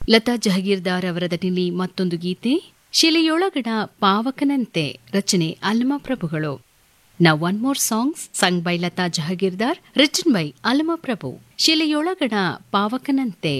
ಲತಾ ಜಹಗೀರ್ದಾರ್ ಅವರ ದನಿಯಲ್ಲಿ ಮತ್ತೊಂದು ಗೀತೆ, ಶಿಲೆಯೊಳಗಡ ಪಾವಕನಂತೆ, ರಚನೆ ಅಲ್ಲಮ ಪ್ರಭುಗಳು. Now one more song sung by Lata Jahagirdar, written by Allama Prabhu. ಶಿಲೆಯೊಳಗಡ ಪಾವಕನಂತೆ.